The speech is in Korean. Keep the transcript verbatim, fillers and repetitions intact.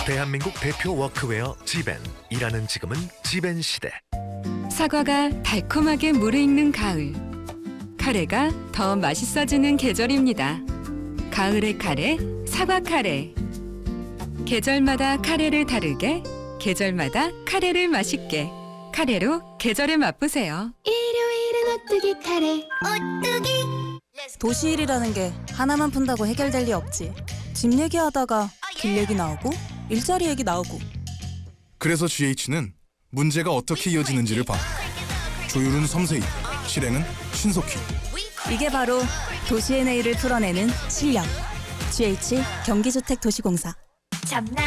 대한민국 대표 워크웨어 지벤. 일하는 지금은 지벤 시대. 사과가 달콤하게 무르익는 가을. 카레가 더 맛있어지는 계절입니다. 가을의 카레, 사과 카레. 계절마다 카레를 다르게, 계절마다 카레를 맛있게. 카레로 계절을 맛보세요. 일요일은 오뚜기 카레. 오뚜기. 도시 일이라는 게 하나만 푼다고 해결될 리 없지. 집 얘기하다가 길 얘기 나오고 일자리 얘기 나오고. 그래서 지에이치는 문제가 어떻게 이어지는지를 봐. 조율은 섬세히, 실행은 신속히. 이게 바로 도시의 내일을 풀어내는 실력. 지에이치 경기주택도시공사. 잡나